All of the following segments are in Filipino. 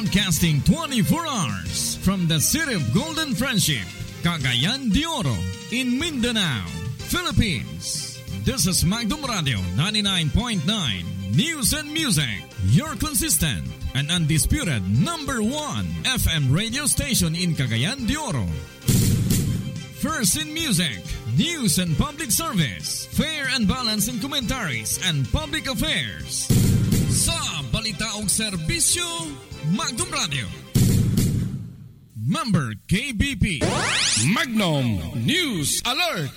Broadcasting 24 hours from the city of Golden Friendship, Cagayan de Oro, in Mindanao, Philippines. This is Magdum Radio 99.9 News and Music, your consistent and undisputed number 1 FM radio station in Cagayan de Oro. First in music, news and public service, fair and balanced in commentaries and public affairs. Sa balita og serbisyo, Magdum Radio. Member KBP. Magnum News Alert.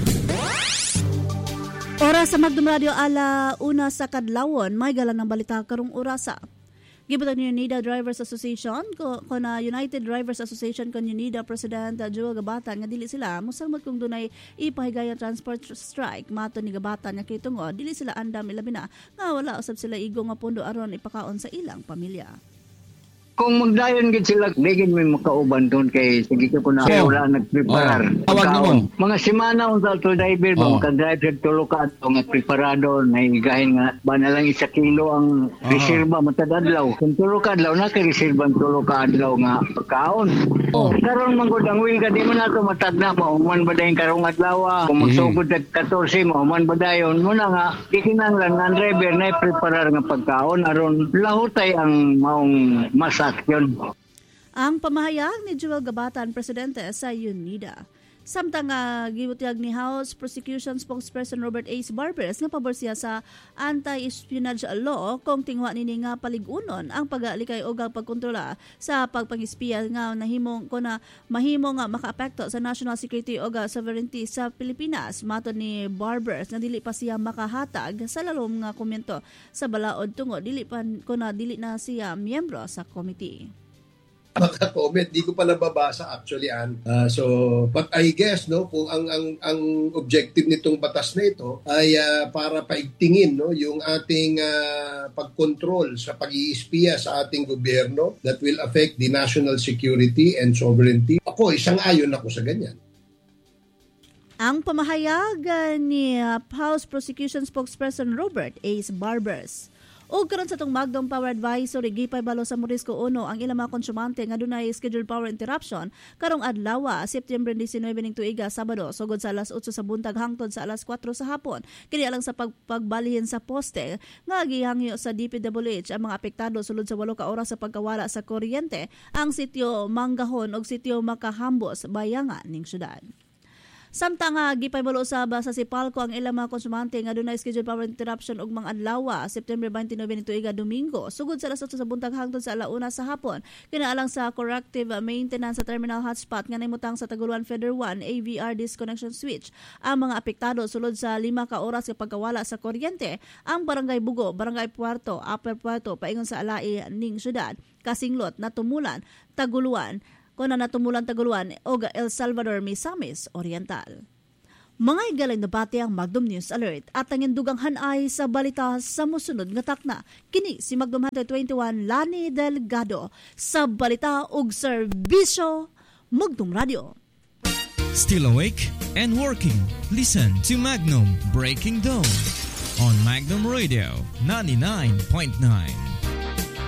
Oras sa Magdum Radio ala una sa kadlawon, may galang ng balita karong orasa. Gibutan ni UNIDA Drivers Association ko na United Drivers Association kon UNIDA President Joel Gabatan nga dili sila mosalmot kung dunay ipahigayon transport strike mato ni Gabatan nga kay tungod dili sila andam ilabi na nga wala usab sila igo nga pundo aron ipakaon sa ilang pamilya. Kung magdayon gid sila, digin may makauban doon kay sige ko na wala nagpreparar. Tawag nimo. Mga semana unsa to driver ba makadrive sa tulo ka ato nga preparado na higahin nga ba na lang 1 kilo ang reserba matag adlaw. Kung tulo ka adlaw na kay reserba ang tulo ka adlaw nga pagkaon. Karon man gud ang will ka di man ato matag na man ba dayon karong adlaw. Kung magsugod at 14 man ba dayon mo na nga gikinahanglan ang driver na preparar nga pagkaon aron lahutay ang maong masa. Ang pamahayag ni Joel Gabatan, presidente sa UNIDA. Samtang gibutyag ni House Prosecution Spokesperson Robert A. Barbers nga pabor siya sa anti-espionage law kung tingwa nini nga paligunon ang pag-alikay o pagkontrola sa pagpangispiya nga nahimong ko na mahimo nga makaapekto sa national security o sovereignty sa Pilipinas. Matod ni Barbers nga dili pa siya makahatag sa lalom nga komento sa balaod tungod dili na siya miyembro sa committee. Maka-comment, di ko pa nababasa actually but I guess kung ang objective nitong batas na ito ay para paigtingin yung ating pagkontrol sa pag-iispiya sa ating gobyerno that will affect the national security and sovereignty. Ako, isang-ayon ako sa ganyan. Ang pamahayag ni House Prosecution Spokesperson Robert A. Barbers. O karon sa itong Magdum Power Advisory, gipay balo sa Morisco 1 ang ilang mga konsumante nga dunay scheduled power interruption karong adlaw, September 19 ning tuiga, Sabado, sugod sa alas 8 sa buntag hangtod sa alas 4 sa hapon. Kini alang sa pagbalihin sa poste nga gihangyo sa DPWH ang mga apektado sulod sa 8 ka oras sa pagkawala sa kuryente ang sitio Manggahon ug sitio Makahambos, bayangan ning syudad. Samtang gipay balo sa Sipalco ang ilang mga konsumante nga dunay scheduled power interruption ug mga adlaw, September 29 nito iga Domingo, sugod sa alas 8 sa buntag hangtod sa alauna sa hapon. Kinaalang sa corrective maintenance sa terminal hotspot nga nahimutang sa Taguluan Feeder 1 AVR disconnection switch. Ang mga apektado sulod sa 5 ka oras sa pagkawala sa kuryente ang Barangay Bugo, Barangay Puerto, Upper Puerto, paingon sa alai ning syudad, Kasinglot, Natumulan, Taguluan, kuna natumulan Taguluan o El Salvador, Misamis Oriental. Mga igaling na bati ang Magdum News Alert at ang indugang hanay sa balita sa musunod nga takna. Kini si Magdum 21 Lani Delgado sa balita ug serbisyo Magdum Radio. Still awake and working? Listen to Magnum Breaking Dawn on Magnum Radio 99.9.